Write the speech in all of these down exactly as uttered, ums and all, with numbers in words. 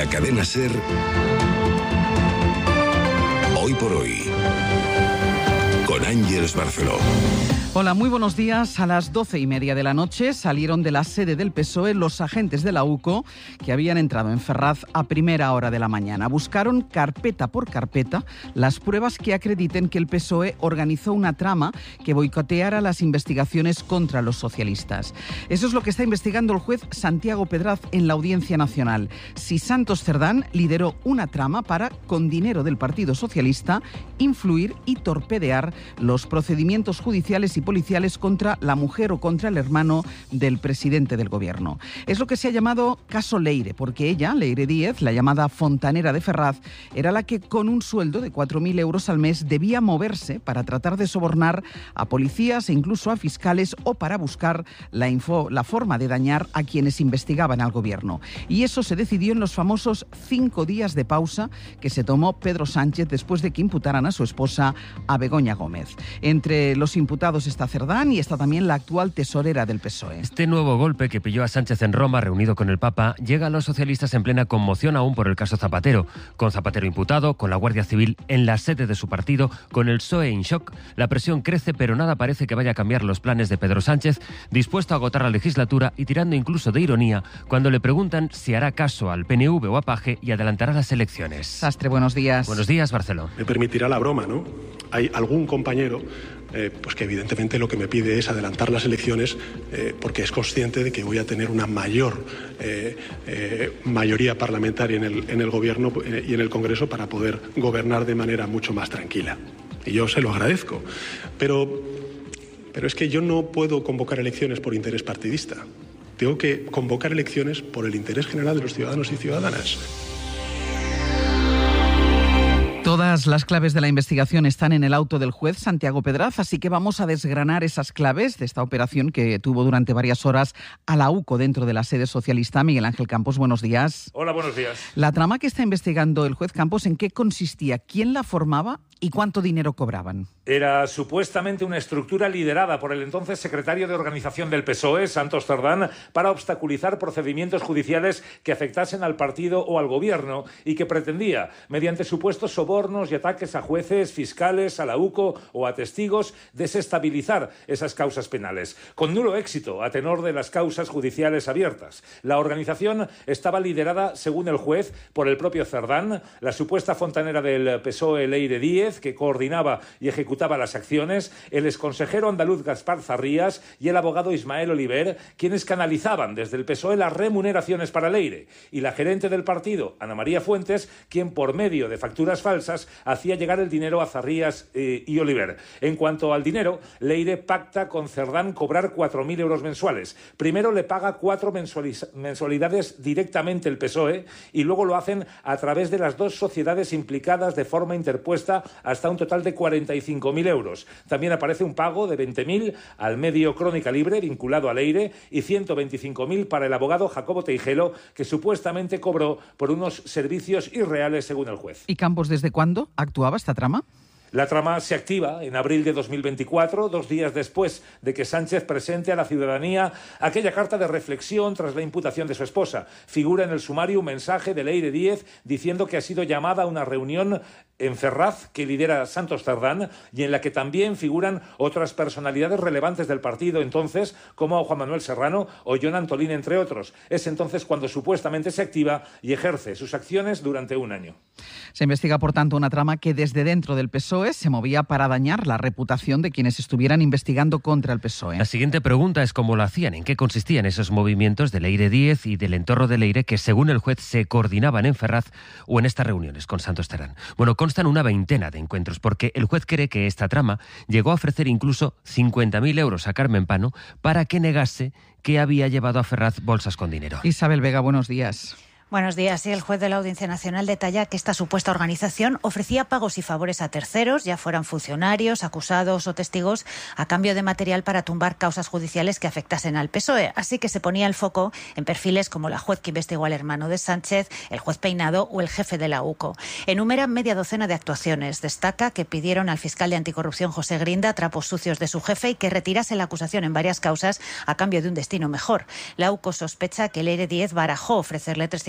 Cadena SER, Hoy por Hoy, con Ángeles Barceló. Hola, muy buenos días. A las doce y media de la noche salieron de la sede del P S O E los agentes de la U C O que habían entrado en Ferraz a primera hora de la mañana. Buscaron carpeta por carpeta las pruebas que acrediten que el P S O E organizó una trama que boicoteara las investigaciones contra los socialistas. Eso es lo que está investigando el juez Santiago Pedraz en la Audiencia Nacional. Si Santos Cerdán lideró una trama para, con dinero del Partido Socialista, influir y torpedear los procedimientos judiciales y policiales contra la mujer o contra el hermano del presidente del gobierno. Es lo que se ha llamado caso Leire, porque ella, Leire Díez, la llamada fontanera de Ferraz, era la que con un sueldo de cuatro mil euros al mes debía moverse para tratar de sobornar a policías e incluso a fiscales o para buscar la, info, la forma de dañar a quienes investigaban al gobierno. Y eso se decidió en los famosos cinco días de pausa que se tomó Pedro Sánchez después de que imputaran a su esposa, a Begoña Gómez. Entre los imputados está Cerdán y está también la actual tesorera del P S O E. Este nuevo golpe que pilló a Sánchez en Roma, reunido con el Papa, llega a los socialistas en plena conmoción aún por el caso Zapatero. Con Zapatero imputado, con la Guardia Civil en la sede de su partido, con el P S O E en shock, la presión crece, pero nada parece que vaya a cambiar los planes de Pedro Sánchez, dispuesto a agotar la legislatura y tirando incluso de ironía cuando le preguntan si hará caso al P N V o a Paje y adelantará las elecciones. Sastre, buenos días. Buenos días, Barceló. Me permitirá la broma, ¿no? Hay algún compañero Eh, pues que evidentemente lo que me pide es adelantar las elecciones eh, porque es consciente de que voy a tener una mayor eh, eh, mayoría parlamentaria en el, en el Gobierno eh, y en el Congreso para poder gobernar de manera mucho más tranquila. Y yo se lo agradezco. Pero, pero es que yo no puedo convocar elecciones por interés partidista. Tengo que convocar elecciones por el interés general de los ciudadanos y ciudadanas. Todas las claves de la investigación están en el auto del juez Santiago Pedraz, así que vamos a desgranar esas claves de esta operación que tuvo durante varias horas a la U C O dentro de la sede socialista. Miguel Ángel Campos, buenos días. Hola, buenos días. La trama que está investigando el juez Campos, ¿en qué consistía? ¿Quién la formaba y cuánto dinero cobraban? Era supuestamente una estructura liderada por el entonces secretario de Organización del P S O E, Santos Cerdán, para obstaculizar procedimientos judiciales que afectasen al partido o al gobierno y que pretendía, mediante supuestos sobornos y ataques a jueces, fiscales, a la U C O o a testigos, desestabilizar esas causas penales, con nulo éxito a tenor de las causas judiciales abiertas. La organización estaba liderada, según el juez, por el propio Cerdán, la supuesta fontanera del P S O E, Leire Díez, que coordinaba y ejecutaba las acciones, el exconsejero andaluz Gaspar Zarrías y el abogado Ismael Oliver, quienes canalizaban desde el P S O E las remuneraciones para Leire, y la gerente del partido, Ana María Fuentes, quien por medio de facturas falsas hacía llegar el dinero a Zarrías eh, y Oliver. En cuanto al dinero, Leire pacta con Cerdán cobrar cuatro mil euros mensuales. Primero le paga cuatro mensualidades directamente el P S O E y luego lo hacen a través de las dos sociedades implicadas de forma interpuesta hasta un total de cuarenta y cinco mil euros. También aparece un pago de veinte mil al medio Crónica Libre vinculado a Leire y ciento veinticinco mil para el abogado Jacobo Teijelo, que supuestamente cobró por unos servicios irreales según el juez. ¿Y Campos desde cuándo actuaba esta trama? La trama se activa en abril de dos mil veinticuatro, dos días después de que Sánchez presente a la ciudadanía aquella carta de reflexión tras la imputación de su esposa. Figura en el sumario un mensaje de Leire Díez diciendo que ha sido llamada a una reunión en Ferraz que lidera Santos Cerdán y en la que también figuran otras personalidades relevantes del partido entonces, como Juan Manuel Serrano o Jon Antolín, entre otros. Es entonces cuando supuestamente se activa y ejerce sus acciones durante un año. Se investiga, por tanto, una trama que desde dentro del P S O E se movía para dañar la reputación de quienes estuvieran investigando contra el P S O E. La siguiente pregunta es cómo lo hacían, en qué consistían esos movimientos de Leire Díez y del entorno de Leire que, según el juez, se coordinaban en Ferraz o en estas reuniones con Santos Cerdán. Bueno, constan una veintena de encuentros porque el juez cree que esta trama llegó a ofrecer incluso cincuenta mil euros a Carmen Pano para que negase que había llevado a Ferraz bolsas con dinero. Isabel Vega, buenos días. Buenos días. Sí, el juez de la Audiencia Nacional detalla que esta supuesta organización ofrecía pagos y favores a terceros, ya fueran funcionarios, acusados o testigos, a cambio de material para tumbar causas judiciales que afectasen al P S O E. Así que se ponía el foco en perfiles como la juez que investigó al hermano de Sánchez, el juez Peinado o el jefe de la U C O. Enumera media docena de actuaciones. Destaca que pidieron al fiscal de anticorrupción José Grinda trapos sucios de su jefe y que retirase la acusación en varias causas a cambio de un destino mejor. La U C O sospecha que Leire Díez barajó ofrecerle trescientos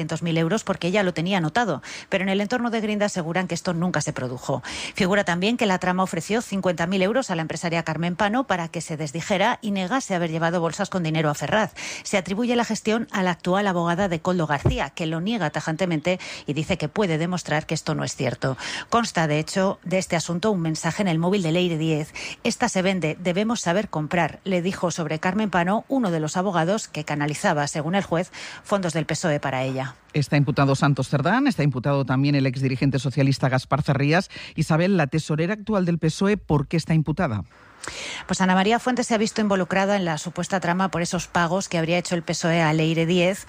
doscientos mil euros porque ella lo tenía anotado, pero en el entorno de Grinda aseguran que esto nunca se produjo. Figura también que la trama ofreció cincuenta mil euros a la empresaria Carmen Pano para que se desdijera y negase haber llevado bolsas con dinero a Ferraz. Se atribuye la gestión a la actual abogada de Koldo García, que lo niega tajantemente y dice que puede demostrar que esto no es cierto. Consta, de hecho, de este asunto un mensaje en el móvil de Leire Díez. Esta se vende, debemos saber comprar, le dijo sobre Carmen Pano uno de los abogados que canalizaba, según el juez, fondos del P S O E para ella. Está imputado Santos Cerdán, está imputado también el exdirigente socialista Gaspar Zarrías. Isabel, la tesorera actual del P S O E, ¿por qué está imputada? Pues Ana María Fuentes se ha visto involucrada en la supuesta trama por esos pagos que habría hecho el P S O E a Leire Díez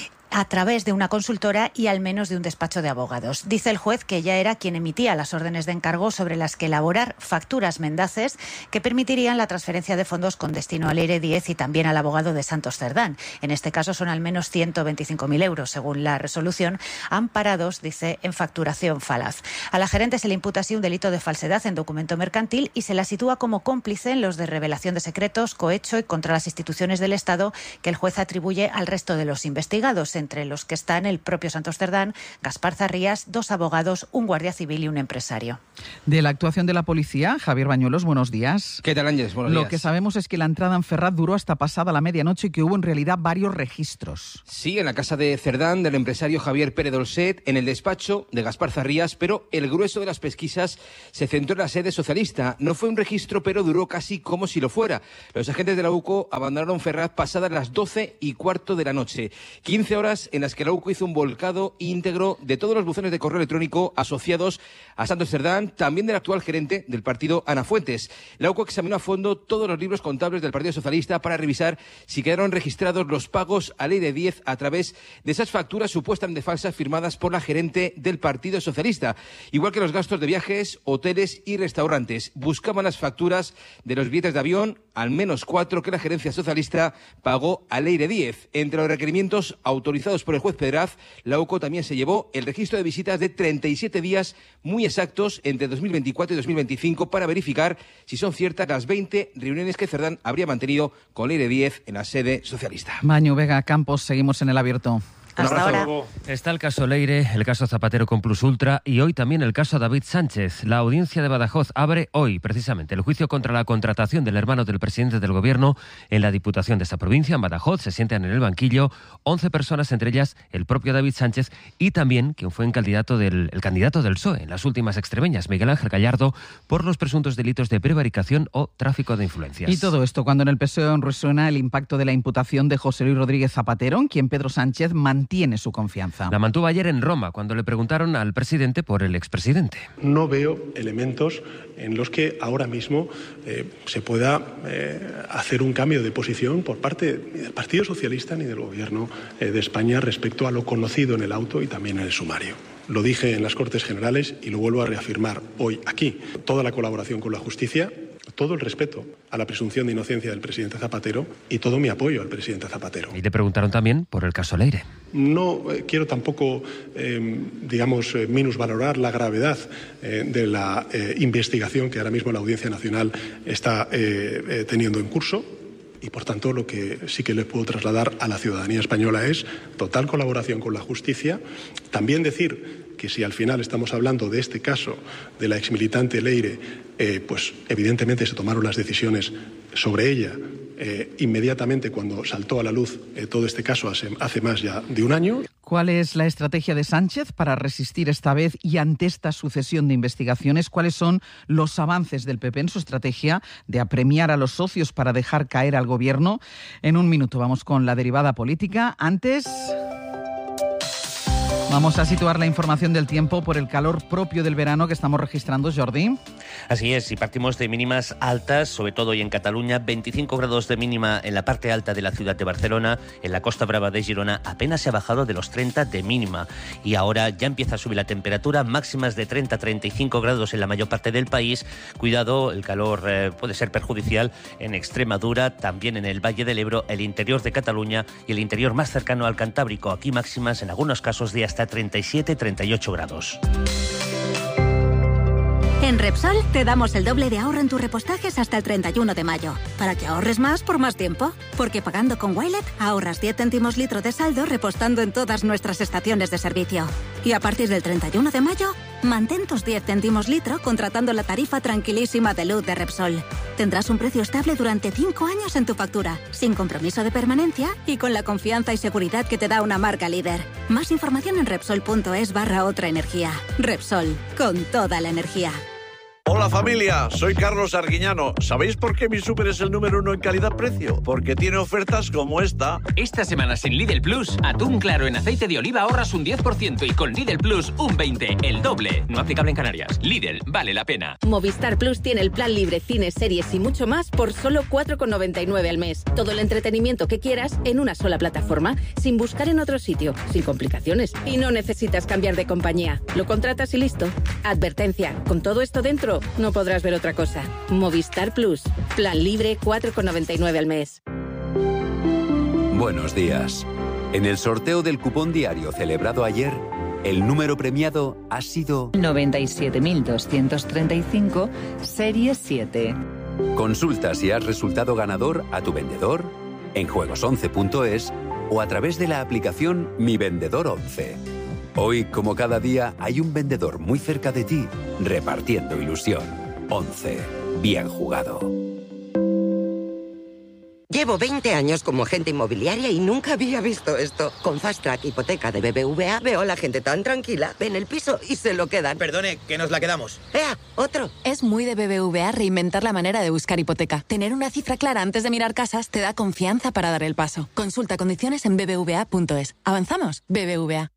a través de una consultora y al menos de un despacho de abogados. Dice el juez que ella era quien emitía las órdenes de encargo sobre las que elaborar facturas mendaces que permitirían la transferencia de fondos con destino a Leire Díez y también al abogado de Santos Cerdán. En este caso son al menos ciento veinticinco mil euros, según la resolución, amparados, dice, en facturación falaz. A la gerente se le imputa así un delito de falsedad en documento mercantil y se la sitúa como cómplice en los de revelación de secretos, cohecho y contra las instituciones del Estado que el juez atribuye al resto de los investigados, entre los que están el propio Santos Cerdán, Gaspar Zarrías, dos abogados, un guardia civil y un empresario. De la actuación de la policía, Javier Bañuelos, buenos días. ¿Qué tal, Ángeles? Buenos Lo días. que sabemos es que la entrada en Ferraz duró hasta pasada la medianoche y que hubo en realidad varios registros. Sí, en la casa de Cerdán, del empresario Javier Pérez Dolcet, en el despacho de Gaspar Zarrías, pero el grueso de las pesquisas se centró en la sede socialista. No fue un registro, pero duró casi como si lo fuera. Los agentes de la U C O abandonaron Ferraz pasadas las doce y cuarto de la noche. quince horas en las que la U C O hizo un volcado íntegro de todos los buzones de correo electrónico asociados a Santos Cerdán, también del actual gerente del partido, Ana Fuentes. La U C O examinó a fondo todos los libros contables del Partido Socialista para revisar si quedaron registrados los pagos a Leire Díez a través de esas facturas supuestamente falsas firmadas por la gerente del Partido Socialista, igual que los gastos de viajes, hoteles y restaurantes. Buscaban las facturas de los billetes de avión, al menos cuatro que la gerencia socialista pagó a Leire Díez. Entre los requerimientos autorizados por el juez Pedraz, la U C O también se llevó el registro de visitas de treinta y siete días muy exactos entre dos mil veinticuatro y dos mil veinticinco para verificar si son ciertas las veinte reuniones que Cerdán habría mantenido con Leire Díez en la sede socialista. Baño, Vega, Campos, seguimos en el abierto. Hasta ahora. Está el caso Leire, el caso Zapatero con Plus Ultra y hoy también el caso David Sánchez. La audiencia de Badajoz abre hoy, precisamente, el juicio contra la contratación del hermano del presidente del gobierno en la Diputación de esta provincia. En Badajoz se sientan en el banquillo once personas, entre ellas el propio David Sánchez y también quien fue el candidato del, el candidato del P S O E en las últimas extremeñas, Miguel Ángel Gallardo, por los presuntos delitos de prevaricación o tráfico de influencias. Y todo esto cuando en el P S O E resuena el impacto de la imputación de José Luis Rodríguez Zapatero, en quien Pedro Sánchez mantiene tiene su confianza. La mantuvo ayer en Roma, cuando le preguntaron al presidente por el expresidente. No veo elementos en los que ahora mismo eh, se pueda eh, hacer un cambio de posición por parte ni del Partido Socialista ni del Gobierno eh, de España respecto a lo conocido en el auto y también en el sumario. Lo dije en las Cortes Generales y lo vuelvo a reafirmar hoy aquí. Toda la colaboración con la justicia, todo el respeto a la presunción de inocencia del presidente Zapatero y todo mi apoyo al presidente Zapatero. Y le preguntaron también por el caso Leire. No eh, quiero tampoco, eh, digamos, eh, minusvalorar la gravedad eh, de la eh, investigación que ahora mismo la Audiencia Nacional está eh, eh, teniendo en curso. Y, por tanto, lo que sí que les puedo trasladar a la ciudadanía española es total colaboración con la justicia. También decir que si al final estamos hablando de este caso de la exmilitante Leire, eh, pues evidentemente se tomaron las decisiones sobre ella eh, inmediatamente cuando saltó a la luz eh, todo este caso hace, hace más ya de un año. ¿Cuál es la estrategia de Sánchez para resistir esta vez y ante esta sucesión de investigaciones? ¿Cuáles son los avances del P P en su estrategia de apremiar a los socios para dejar caer al gobierno? En un minuto vamos con la derivada política. Antes, vamos a situar la información del tiempo por el calor propio del verano que estamos registrando, Jordi. Así es, y partimos de mínimas altas, sobre todo hoy en Cataluña, veinticinco grados de mínima en la parte alta de la ciudad de Barcelona, en la Costa Brava de Girona apenas se ha bajado de los treinta de mínima y ahora ya empieza a subir la temperatura, máximas de treinta a treinta y cinco grados en la mayor parte del país. Cuidado, el calor eh, puede ser perjudicial en Extremadura, también en el Valle del Ebro, el interior de Cataluña y el interior más cercano al Cantábrico, aquí máximas en algunos casos de hasta treinta y siete a treinta y ocho grados. En Repsol te damos el doble de ahorro en tus repostajes hasta el treinta y uno de mayo, para que ahorres más por más tiempo. Porque pagando con Wilet ahorras diez céntimos litro de saldo repostando en todas nuestras estaciones de servicio. Y a partir del treinta y uno de mayo, mantén tus diez céntimos litro contratando la tarifa tranquilísima de luz de Repsol. Tendrás un precio estable durante cinco años en tu factura, sin compromiso de permanencia y con la confianza y seguridad que te da una marca líder. Más información en Repsol.es barra otra energía. Repsol, con toda la energía. Hola familia, soy Carlos Arguiñano. ¿Sabéis por qué mi súper es el número uno en calidad-precio? Porque tiene ofertas como esta. Esta semana sin Lidl Plus, atún claro en aceite de oliva ahorras un diez por ciento y con Lidl Plus un veinte por ciento, el doble. No aplicable en Canarias. Lidl, vale la pena. Movistar Plus tiene el plan libre, cines, series y mucho más por solo cuatro con noventa y nueve al mes. Todo el entretenimiento que quieras en una sola plataforma, sin buscar en otro sitio, sin complicaciones. Y no necesitas cambiar de compañía. Lo contratas y listo. Advertencia, con todo esto dentro, no podrás ver otra cosa. Movistar Plus. Plan libre, cuatro con noventa y nueve al mes. Buenos días. En el sorteo del cupón diario celebrado ayer, el número premiado ha sido noventa y siete mil doscientos treinta y cinco, serie siete. Consulta si has resultado ganador a tu vendedor, en juegos once punto es o a través de la aplicación Mi Vendedor once. Hoy, como cada día, hay un vendedor muy cerca de ti, repartiendo ilusión. once. Bien jugado. Llevo veinte años como agente inmobiliaria y nunca había visto esto. Con Fast Track Hipoteca de B B V A veo a la gente tan tranquila, ven el piso y se lo quedan. Perdone, que nos la quedamos. ¡Ea! ¡Otro! Es muy de B B V A reinventar la manera de buscar hipoteca. Tener una cifra clara antes de mirar casas te da confianza para dar el paso. Consulta condiciones en b b v a punto es. ¿Avanzamos? B B V A.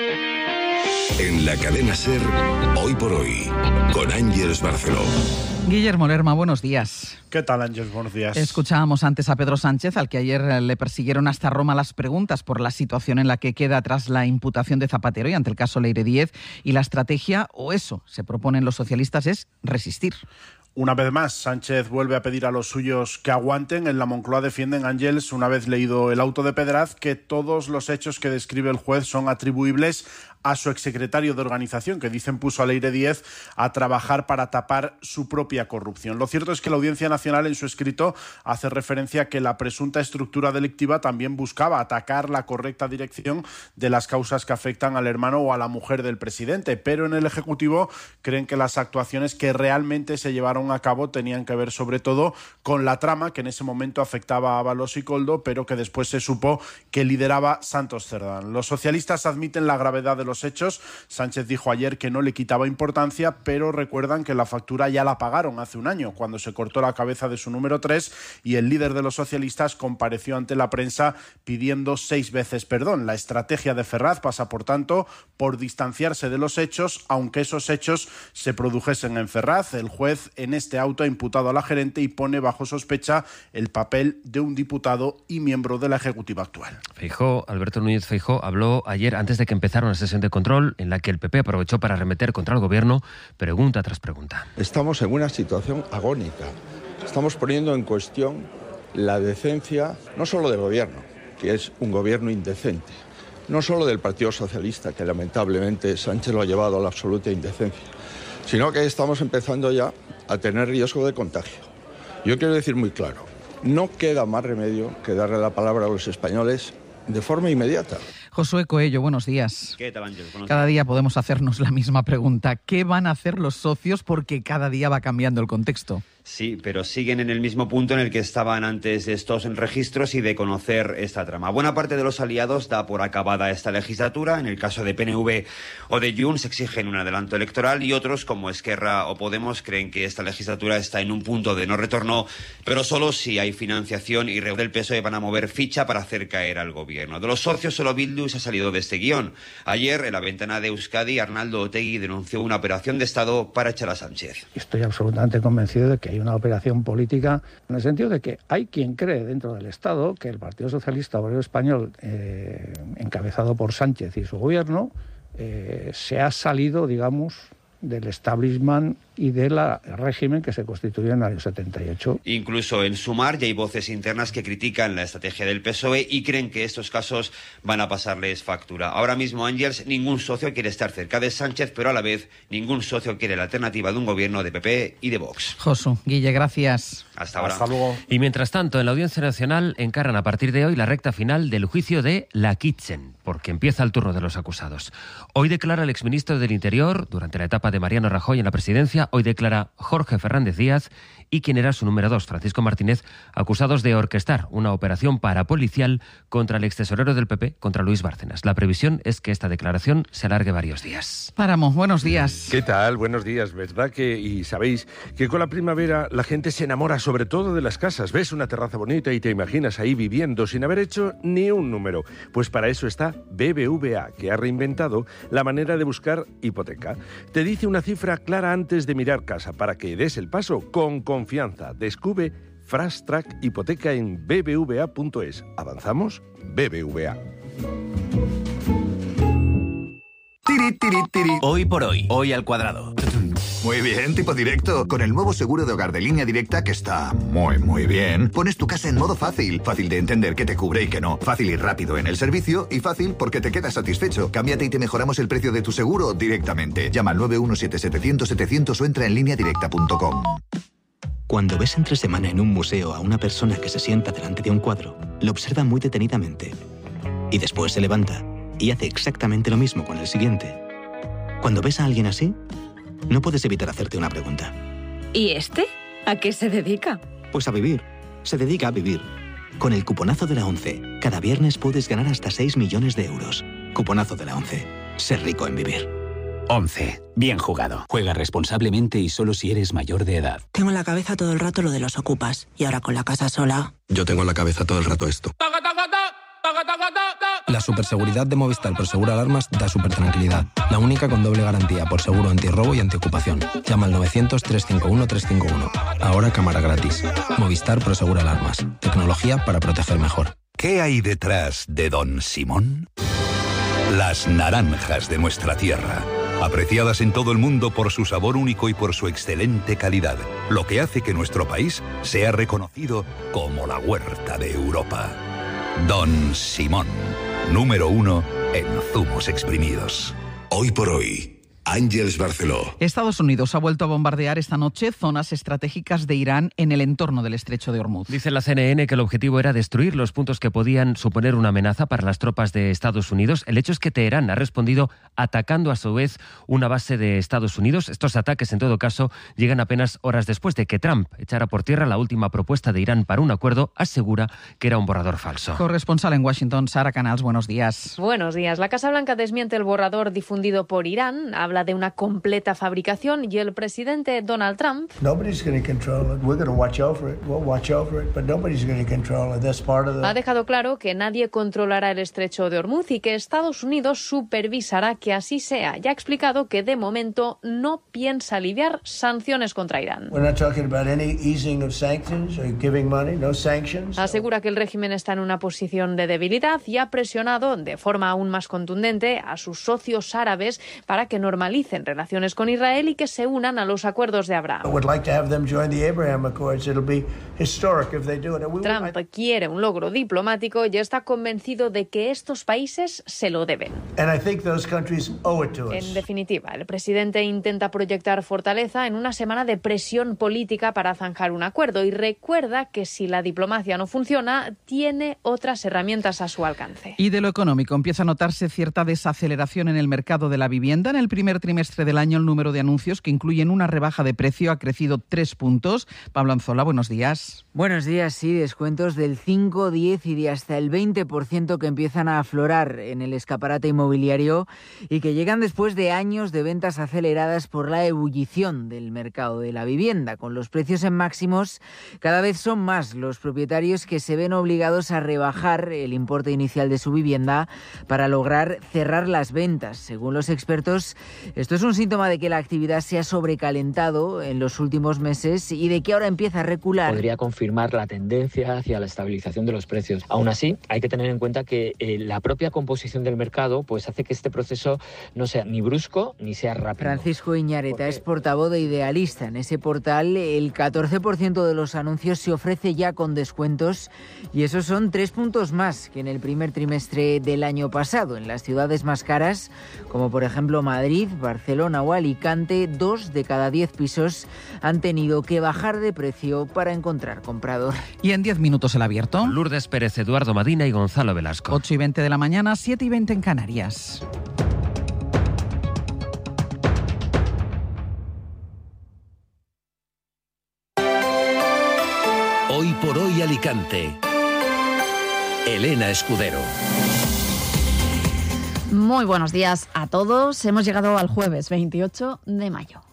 En la cadena SER, Hoy por Hoy, con Ángeles Barceló. Guillermo Lerma, buenos días. ¿Qué tal, Ángeles? Buenos días. Escuchábamos antes a Pedro Sánchez, al que ayer le persiguieron hasta Roma las preguntas por la situación en la que queda tras la imputación de Zapatero y ante el caso Leire Díez. Y la estrategia, o eso se proponen los socialistas, es resistir. Una vez más, Sánchez vuelve a pedir a los suyos que aguanten. En la Moncloa defienden, Ángeles, una vez leído el auto de Pedraz, que todos los hechos que describe el juez son atribuibles a su exsecretario de organización, que dicen puso a Leire Díez a trabajar para tapar su propia corrupción. Lo cierto es que la Audiencia Nacional en su escrito hace referencia a que la presunta estructura delictiva también buscaba atacar la correcta dirección de las causas que afectan al hermano o a la mujer del presidente, pero en el Ejecutivo creen que las actuaciones que realmente se llevaron a cabo tenían que ver sobre todo con la trama que en ese momento afectaba a Ábalos y Koldo, pero que después se supo que lideraba Santos Cerdán. Los socialistas admiten la gravedad de los los hechos. Sánchez dijo ayer que no le quitaba importancia, pero recuerdan que la factura ya la pagaron hace un año, cuando se cortó la cabeza de su número tres, y el líder de los socialistas compareció ante la prensa pidiendo seis veces perdón. La estrategia de Ferraz pasa, por tanto, por distanciarse de los hechos, aunque esos hechos se produjesen en Ferraz. El juez en este auto ha imputado a la gerente y pone bajo sospecha el papel de un diputado y miembro de la ejecutiva actual. Feijóo, Alberto Núñez Feijóo, habló ayer antes de que empezara una sesión de control en la que el P P aprovechó para arremeter contra el gobierno, pregunta tras pregunta. Estamos en una situación agónica. Estamos poniendo en cuestión la decencia no solo del gobierno, que es un gobierno indecente, no solo del Partido Socialista, que lamentablemente Sánchez lo ha llevado a la absoluta indecencia, sino que estamos empezando ya a tener riesgo de contagio. Yo quiero decir muy claro, no queda más remedio que darle la palabra a los españoles de forma inmediata. Josué Coello, buenos días. ¿Qué tal, Ángel? Buenos cada días. día podemos hacernos la misma pregunta. ¿Qué van a hacer los socios? Porque cada día va cambiando el contexto. Sí, pero siguen en el mismo punto en el que estaban antes de estos registros y de conocer esta trama. Buena parte de los aliados da por acabada esta legislatura. En el caso de P N V o de Junts exigen un adelanto electoral y otros, como Esquerra o Podemos, creen que esta legislatura está en un punto de no retorno, pero solo si hay financiación y del P S O E van a mover ficha para hacer caer al gobierno. De los socios, solo Bildu se ha salido de este guión. Ayer, en la ventana de Euskadi, Arnaldo Otegi denunció una operación de Estado para echar a Sánchez. Estoy absolutamente convencido de que hay una operación política en el sentido de que hay quien cree dentro del Estado que el Partido Socialista Obrero Español, eh, encabezado por Sánchez y su gobierno, eh, se ha salido, digamos, del establishment y del régimen que se constituyó en el año setenta y ocho. Incluso en Sumar ya hay voces internas que critican la estrategia del P S O E y creen que estos casos van a pasarles factura. Ahora mismo, Ángels, ningún socio quiere estar cerca de Sánchez, pero a la vez ningún socio quiere la alternativa de un gobierno de P P y de Vox. Josu, Guille, gracias. Hasta ahora. Hasta luego. Y mientras tanto, en la Audiencia Nacional encaran a partir de hoy la recta final del juicio de La Kitchen, porque empieza el turno de los acusados. Hoy declara el exministro del Interior, durante la etapa de Mariano Rajoy en la presidencia, hoy declara Jorge Fernández Díaz y quien era su número dos, Francisco Martínez, acusados de orquestar una operación parapolicial contra el extesorero del P P, contra Luis Bárcenas. La previsión es que esta declaración se alargue varios días. Páramo, buenos días. ¿Qué tal? Buenos días. ¿Verdad que, y sabéis, que con la primavera la gente se enamora sobre todo de las casas? Ves una terraza bonita y te imaginas ahí viviendo sin haber hecho ni un número. Pues para eso está B B V A, que ha reinventado la manera de buscar hipoteca. Te dice una cifra clara antes de mirar casa para que des el paso con confianza. Descubre Fast Track Hipoteca en b b v a punto es. ¿Avanzamos? B B V A. Tiri, tiri, tiri. Hoy por hoy, hoy al cuadrado. Muy bien, tipo directo. Con el nuevo seguro de hogar de Línea Directa, que está muy, muy bien, pones tu casa en modo fácil. Fácil de entender qué te cubre y qué no. Fácil y rápido en el servicio y fácil porque te quedas satisfecho. Cámbiate y te mejoramos el precio de tu seguro directamente. Llama al nueve uno siete setecientos setecientos o entra en línea directa punto com. Cuando ves entre semana en un museo a una persona que se sienta delante de un cuadro, lo observa muy detenidamente. Y después se levanta y hace exactamente lo mismo con el siguiente. Cuando ves a alguien así, no puedes evitar hacerte una pregunta. ¿Y este? ¿A qué se dedica? Pues a vivir. Se dedica a vivir. Con el cuponazo de la ONCE, cada viernes puedes ganar hasta seis millones de euros. Cuponazo de la ONCE. Ser rico en vivir. once. Bien jugado. Juega responsablemente y solo si eres mayor de edad. Tengo en la cabeza todo el rato lo de los ocupas. Y ahora con la casa sola... Yo tengo en la cabeza todo el rato esto. La superseguridad de Movistar Prosegura Alarmas da súper tranquilidad. La única con doble garantía por seguro antirrobo y antiocupación. Llama al novecientos, trescientos cincuenta y uno, trescientos cincuenta y uno. Ahora cámara gratis. Movistar Prosegura Alarmas. Tecnología para proteger mejor. ¿Qué hay detrás de Don Simón? Las naranjas de nuestra tierra. Apreciadas en todo el mundo por su sabor único y por su excelente calidad, lo que hace que nuestro país sea reconocido como la huerta de Europa. Don Simón, número uno en zumos exprimidos. Hoy por hoy, Ángels Barceló. Estados Unidos ha vuelto a bombardear esta noche zonas estratégicas de Irán en el entorno del estrecho de Hormuz. Dice la C N N que el objetivo era destruir los puntos que podían suponer una amenaza para las tropas de Estados Unidos. El hecho es que Teherán ha respondido atacando a su vez una base de Estados Unidos. Estos ataques, en todo caso, llegan apenas horas después de que Trump echara por tierra la última propuesta de Irán para un acuerdo. Asegura que era un borrador falso. Corresponsal en Washington, Sara Canals, buenos días. Buenos días. La Casa Blanca desmiente el borrador difundido por Irán. Habla de una completa fabricación y el presidente Donald Trump ha dejado claro que nadie controlará el estrecho de Hormuz y que Estados Unidos supervisará que así sea. Ya ha explicado que de momento no piensa aliviar sanciones contra Irán. Asegura que el régimen está en una posición de debilidad y ha presionado de forma aún más contundente a sus socios árabes para que normalicen relaciones con Israel y que se unan a los acuerdos de Abraham. Trump quiere un logro diplomático y está convencido de que estos países se lo deben. En definitiva, el presidente intenta proyectar fortaleza en una semana de presión política para zanjar un acuerdo y recuerda que si la diplomacia no funciona, tiene otras herramientas a su alcance. Y de lo económico, empieza a notarse cierta desaceleración en el mercado de la vivienda. En el primer trimestre del año, el número de anuncios que incluyen una rebaja de precio ha crecido tres puntos. Pablo Anzola, buenos días. Buenos días, sí, descuentos del cinco, diez y de hasta el veinte por ciento que empiezan a aflorar en el escaparate inmobiliario y que llegan después de años de ventas aceleradas por la ebullición del mercado de la vivienda. Con los precios en máximos, cada vez son más los propietarios que se ven obligados a rebajar el importe inicial de su vivienda para lograr cerrar las ventas. Según los expertos, Esto es un síntoma de que la actividad se ha sobrecalentado en los últimos meses y de que ahora empieza a recular. Podría confirmar la tendencia hacia la estabilización de los precios. Aún así, hay que tener en cuenta que eh, la propia composición del mercado pues hace que este proceso no sea ni brusco ni sea rápido. Francisco Iñareta es portavoz de Idealista. En ese portal, el catorce por ciento de los anuncios se ofrece ya con descuentos y esos son tres puntos más que en el primer trimestre del año pasado. En las ciudades más caras, como por ejemplo Madrid, Barcelona o Alicante, dos de cada diez pisos han tenido que bajar de precio para encontrar comprador. Y en diez minutos el abierto. Lourdes Pérez, Eduardo Madina y Gonzalo Velasco. ocho y veinte de la mañana, siete y veinte en Canarias. Hoy por hoy Alicante. Elena Escudero. Muy buenos días a todos. Hemos llegado al jueves veintiocho de mayo.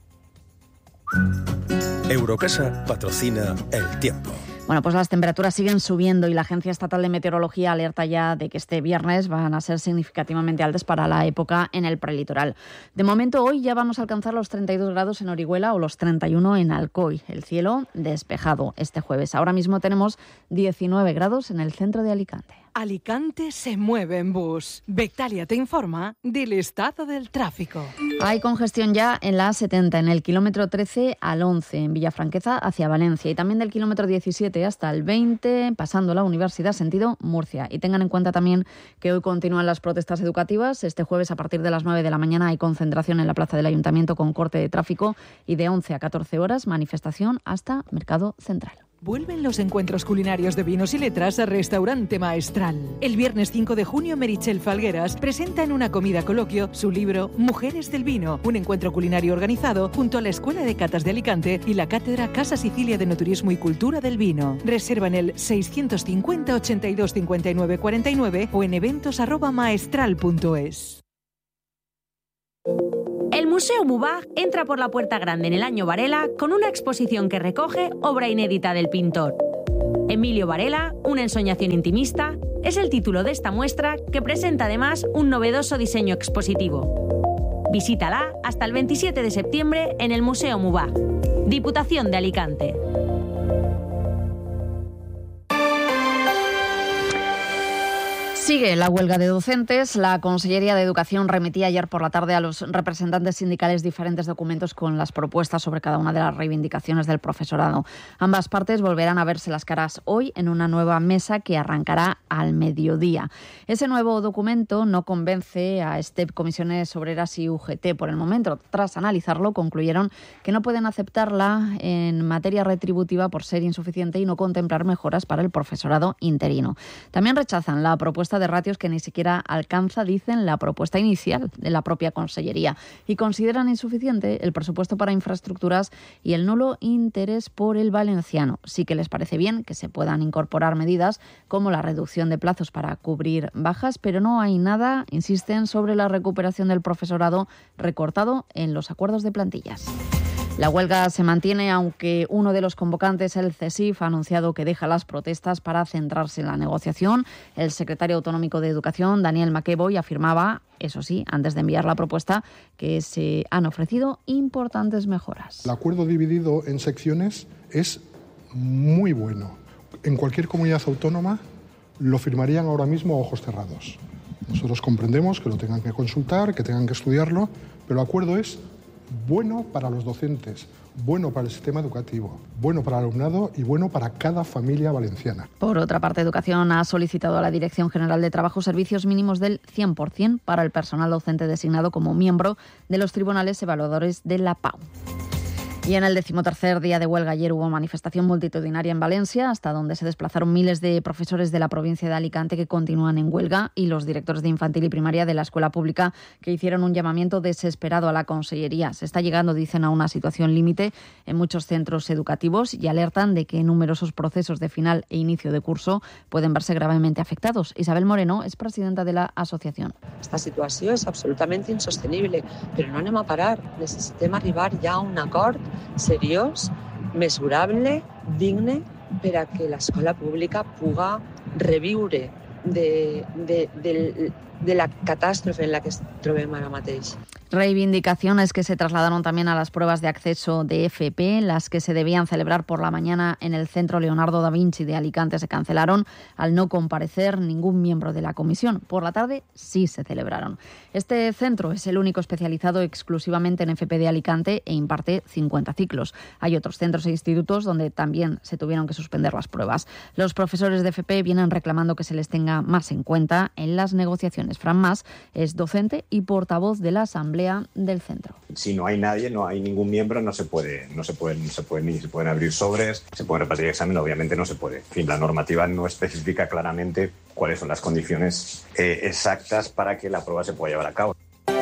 Eurocasa patrocina el tiempo. Bueno, pues las temperaturas siguen subiendo y la Agencia Estatal de Meteorología alerta ya de que este viernes van a ser significativamente altas para la época en el prelitoral. De momento, hoy ya vamos a alcanzar los treinta y dos grados en Orihuela o los treinta y uno en Alcoy. El cielo despejado este jueves. Ahora mismo tenemos diecinueve grados en el centro de Alicante. Alicante se mueve en bus. Bectalia te informa del estado del tráfico. Hay congestión ya en la A setenta, en el kilómetro trece al once, en Villafranqueza hacia Valencia, y también del kilómetro diecisiete hasta el veinte, pasando la Universidad sentido Murcia. Y tengan en cuenta también que hoy continúan las protestas educativas. Este jueves a partir de las nueve de la mañana hay concentración en la plaza del Ayuntamiento con corte de tráfico y de once a catorce horas manifestación hasta Mercado Central. Vuelven los encuentros culinarios de vinos y letras a Restaurante Maestral. El viernes cinco de junio, Meritxell Falgueras presenta en una comida coloquio su libro Mujeres del Vino, un encuentro culinario organizado junto a la Escuela de Catas de Alicante y la Cátedra Casa Sicilia de Enoturismo y Cultura del Vino. Reserva en el seiscientos cincuenta, ochenta y dos, cincuenta y nueve, cuarenta y nueve o en eventos arroba maestral punto es. El Museo Mubach entra por la Puerta Grande en el año Varela con una exposición que recoge obra inédita del pintor. Emilio Varela, una ensoñación intimista, es el título de esta muestra que presenta además un novedoso diseño expositivo. Visítala hasta el veintisiete de septiembre en el Museo Mubach. Diputación de Alicante. Sigue la huelga de docentes. La Consellería de Educación remitía ayer por la tarde a los representantes sindicales diferentes documentos con las propuestas sobre cada una de las reivindicaciones del profesorado. Ambas partes volverán a verse las caras hoy en una nueva mesa que arrancará al mediodía. Ese nuevo documento no convence a STEP, Comisiones Obreras y U G T por el momento. Tras analizarlo, concluyeron que no pueden aceptarla en materia retributiva por ser insuficiente y no contemplar mejoras para el profesorado interino. También rechazan la propuesta de ratios que ni siquiera alcanza, dicen, la propuesta inicial de la propia Consellería y consideran insuficiente el presupuesto para infraestructuras y el nulo interés por el valenciano. Sí que les parece bien que se puedan incorporar medidas como la reducción de plazos para cubrir bajas, pero no hay nada, insisten, sobre la recuperación del profesorado recortado en los acuerdos de plantillas. La huelga se mantiene, aunque uno de los convocantes, el CESIF, ha anunciado que deja las protestas para centrarse en la negociación. El secretario autonómico de Educación, Daniel Maqueboy, afirmaba, eso sí, antes de enviar la propuesta, que se han ofrecido importantes mejoras. El acuerdo dividido en secciones es muy bueno. En cualquier comunidad autónoma lo firmarían ahora mismo a ojos cerrados. Nosotros comprendemos que lo tengan que consultar, que tengan que estudiarlo, pero el acuerdo es bueno para los docentes, bueno para el sistema educativo, bueno para el alumnado y bueno para cada familia valenciana. Por otra parte, Educación ha solicitado a la Dirección General de Trabajo servicios mínimos del cien por ciento para el personal docente designado como miembro de los tribunales evaluadores de la P A U. Y en el decimotercer día de huelga ayer hubo manifestación multitudinaria en Valencia, hasta donde se desplazaron miles de profesores de la provincia de Alicante que continúan en huelga y los directores de infantil y primaria de la escuela pública que hicieron un llamamiento desesperado a la Consellería. Se está llegando, dicen, a una situación límite en muchos centros educativos y alertan de que numerosos procesos de final e inicio de curso pueden verse gravemente afectados. Isabel Moreno es presidenta de la asociación. Esta situació és absolutament insostenible, però no anem a parar. Necessitem arribar ja a un acord seriós, mesurable, digne, per a que l'escola pública puga reviure de, de, del de la catàstrofe en la que ens trobem ara mateix. Reivindicaciones que se trasladaron también a las pruebas de acceso de F P, las que se debían celebrar por la mañana en el Centro Leonardo da Vinci de Alicante se cancelaron al no comparecer ningún miembro de la comisión. Por la tarde sí se celebraron. Este centro es el único especializado exclusivamente en F P de Alicante e imparte cincuenta ciclos. Hay otros centros e institutos donde también se tuvieron que suspender las pruebas. Los profesores de F P vienen reclamando que se les tenga más en cuenta en las negociaciones. Fran Mas es docente y portavoz de la Asamblea del centro. Si no hay nadie, no hay ningún miembro, no se puede, no se pueden, no se pueden ni se pueden abrir sobres, se pueden repartir exámenes, obviamente no se puede. En fin, la normativa no especifica claramente cuáles son las condiciones eh, exactas para que la prueba se pueda llevar a cabo.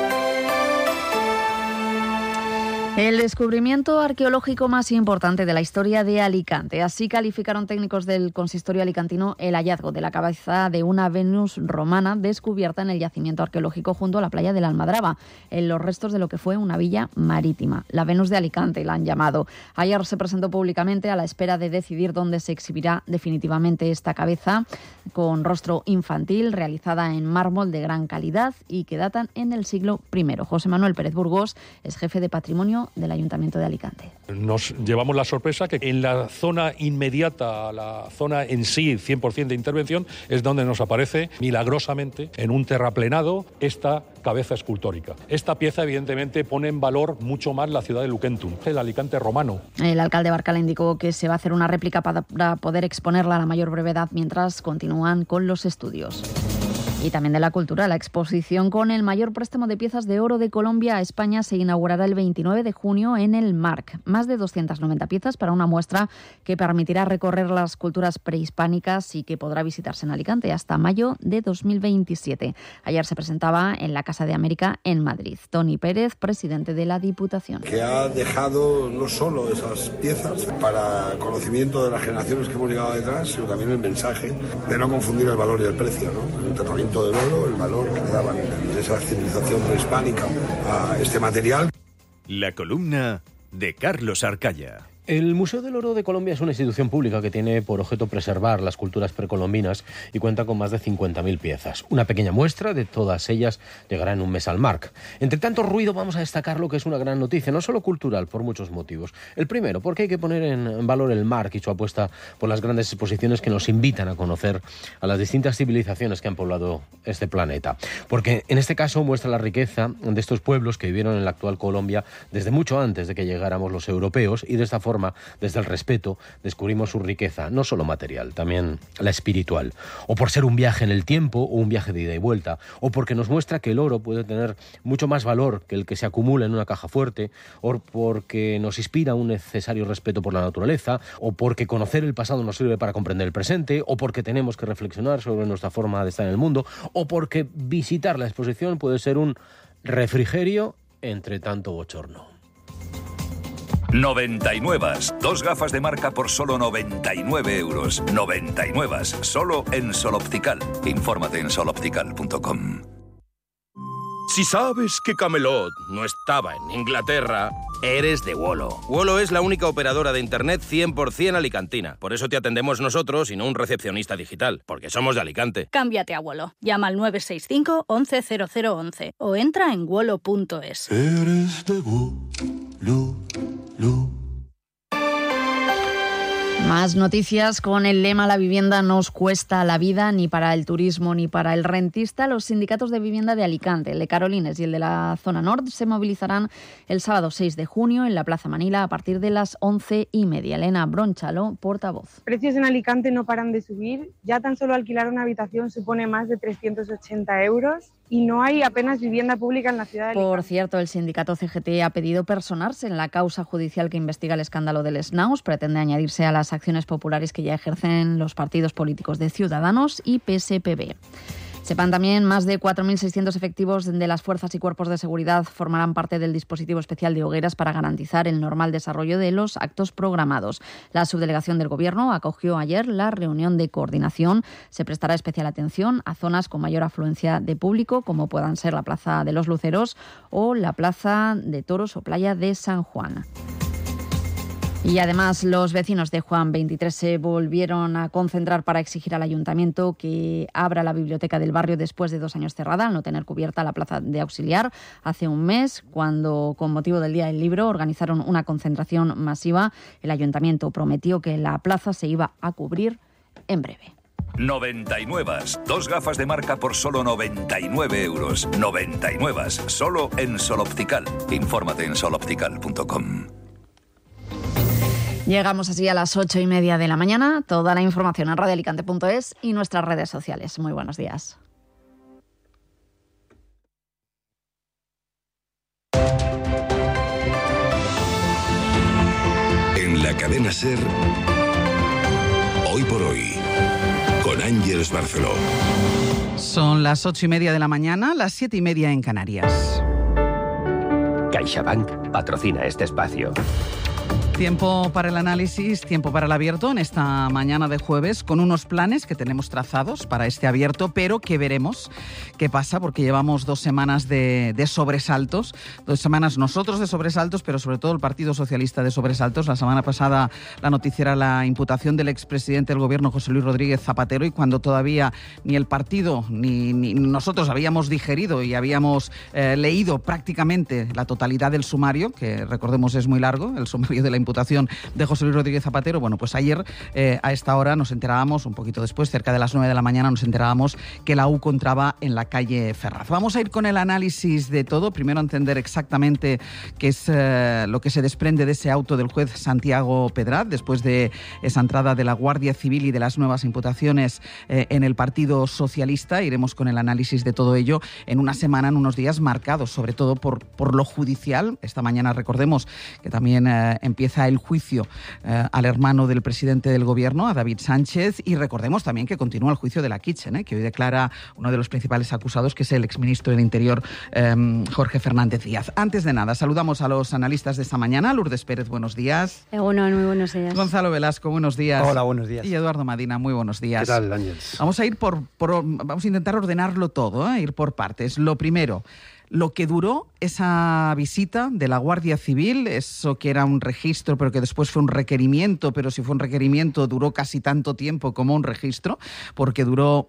El descubrimiento arqueológico más importante de la historia de Alicante. Así calificaron técnicos del consistorio alicantino el hallazgo de la cabeza de una Venus romana descubierta en el yacimiento arqueológico junto a la playa de la Almadraba, en los restos de lo que fue una villa marítima. La Venus de Alicante la han llamado. Ayer se presentó públicamente a la espera de decidir dónde se exhibirá definitivamente esta cabeza con rostro infantil, realizada en mármol de gran calidad y que datan en el siglo primero. José Manuel Pérez Burgos es jefe de patrimonio del Ayuntamiento de Alicante. Nos llevamos la sorpresa que en la zona inmediata a la zona en sí, cien por ciento de intervención, es donde nos aparece milagrosamente en un terraplenado esta cabeza escultórica. Esta pieza evidentemente pone en valor mucho más la ciudad de Luquentum, el Alicante romano. El alcalde Barcala indicó que se va a hacer una réplica para poder exponerla a la mayor brevedad mientras continúan con los estudios. Y también de la cultura, la exposición con el mayor préstamo de piezas de oro de Colombia a España se inaugurará el veintinueve de junio en el Marc. Más de doscientas noventa piezas para una muestra que permitirá recorrer las culturas prehispánicas y que podrá visitarse en Alicante hasta mayo de dos mil veintisiete. Ayer se presentaba en la Casa de América en Madrid. Toni Pérez, presidente de la Diputación. Que ha dejado no solo esas piezas para conocimiento de las generaciones que hemos llegado detrás, sino también el mensaje de no confundir el valor y el precio, ¿no? El enterramiento del oro, el valor que le daban de esa civilización prehispánica a este material. La columna de Carlos Arcaya. El Museo del Oro de Colombia es una institución pública que tiene por objeto preservar las culturas precolombinas y cuenta con más de cincuenta mil piezas. Una pequeña muestra de todas ellas llegará en un mes al Marc. Entre tanto ruido vamos a destacar lo que es una gran noticia, no solo cultural, por muchos motivos. El primero, porque hay que poner en valor el Marc y su apuesta por las grandes exposiciones que nos invitan a conocer a las distintas civilizaciones que han poblado este planeta. Porque en este caso muestra la riqueza de estos pueblos que vivieron en la actual Colombia desde mucho antes de que llegáramos los europeos y de esta forma, desde el respeto, descubrimos su riqueza, no solo material, también la espiritual. O por ser un viaje en el tiempo o un viaje de ida y vuelta, o porque nos muestra que el oro puede tener mucho más valor que el que se acumula en una caja fuerte, o porque nos inspira un necesario respeto por la naturaleza, o porque conocer el pasado nos sirve para comprender el presente, o porque tenemos que reflexionar sobre nuestra forma de estar en el mundo, o porque visitar la exposición puede ser un refrigerio entre tanto bochorno. noventa y nueve. Dos gafas de marca por solo noventa y nueve euros. noventa y nueve. Solo en Sol Optical. Infórmate en sol optical punto com. Si sabes que Camelot no estaba en Inglaterra, eres de Wolo. Wolo es la única operadora de Internet cien por ciento alicantina. Por eso te atendemos nosotros y no un recepcionista digital, porque somos de Alicante. Cámbiate a Wolo. Llama al nueve seis cinco, once cero cero once o entra en wolo punto es. Eres de Wolo. Más noticias con el lema "La vivienda nos cuesta la vida", ni para el turismo ni para el rentista. Los sindicatos de vivienda de Alicante, el de Carolines y el de la zona norte, se movilizarán el sábado seis de junio en la Plaza Manila a partir de las once y media. Elena Bronchalo, portavoz. Precios en Alicante no paran de subir. Ya tan solo alquilar una habitación supone más de trescientos ochenta euros y no hay apenas vivienda pública en la ciudad de Alicante. Por cierto, el sindicato C G T ha pedido personarse en la causa judicial que investiga el escándalo del Snaus. Pretende añadirse a las acciones populares que ya ejercen los partidos políticos de Ciudadanos y P S P B. Sepan también, más de cuatro mil seiscientos efectivos de las fuerzas y cuerpos de seguridad formarán parte del dispositivo especial de hogueras para garantizar el normal desarrollo de los actos programados. La subdelegación del Gobierno acogió ayer la reunión de coordinación. Se prestará especial atención a zonas con mayor afluencia de público, como puedan ser la Plaza de los Luceros o la Plaza de Toros o Playa de San Juan. Y además los vecinos de Juan veintitrés se volvieron a concentrar para exigir al ayuntamiento que abra la biblioteca del barrio después de dos años cerrada, al no tener cubierta la plaza de auxiliar. Hace un mes, cuando con motivo del Día del Libro organizaron una concentración masiva, el ayuntamiento prometió que la plaza se iba a cubrir en breve. noventa y nueve. Dos gafas de marca por solo noventa y nueve euros. noventa y nueve. Solo en Sol Optical. Infórmate en sol optical punto com. Llegamos así a las ocho y media de la mañana. Toda la información en radio alicante punto es y nuestras redes sociales. Muy buenos días. En la cadena SER, hoy por hoy, con Ángeles Barceló. Son las ocho y media de la mañana, las siete y media en Canarias. CaixaBank patrocina este espacio. Tiempo para el análisis, tiempo para el abierto en esta mañana de jueves, con unos planes que tenemos trazados para este abierto, pero que veremos qué pasa, porque llevamos dos semanas de, de sobresaltos, dos semanas nosotros de sobresaltos, pero sobre todo el Partido Socialista de sobresaltos. La semana pasada la noticia era la imputación del expresidente del Gobierno, José Luis Rodríguez Zapatero, y cuando todavía ni el partido ni, ni nosotros habíamos digerido y habíamos eh, leído prácticamente la totalidad del sumario, que recordemos es muy largo, el sumario de la imputación de José Luis Rodríguez Zapatero. Bueno, pues ayer eh, a esta hora nos enterábamos, un poquito después, cerca de las nueve de la mañana, nos enterábamos que la U C O entraba en la calle Ferraz. Vamos a ir con el análisis de todo, primero a entender exactamente qué es eh, lo que se desprende de ese auto del juez Santiago Pedraz, después de esa entrada de la Guardia Civil y de las nuevas imputaciones eh, en el Partido Socialista. Iremos con el análisis de todo ello en una semana, en unos días marcados, sobre todo por, por lo judicial. Esta mañana recordemos que también eh, empieza el juicio eh, al hermano del presidente del Gobierno, a David Sánchez, y recordemos también que continúa el juicio de la Kitchen, eh, que hoy declara uno de los principales acusados, que es el exministro del Interior, eh, Jorge Fernández Díaz. Antes de nada, saludamos a los analistas de esta mañana. Lourdes Pérez, buenos días. Eh, bueno, muy buenos días. Gonzalo Velasco, buenos días. Hola, buenos días. Y Eduardo Madina, muy buenos días. ¿Qué tal, Ángeles? Vamos a ir por, por vamos a intentar ordenarlo todo, eh, ir por partes. Lo primero, lo que duró esa visita de la Guardia Civil, eso que era un registro, pero que después fue un requerimiento, pero si fue un requerimiento duró casi tanto tiempo como un registro, porque duró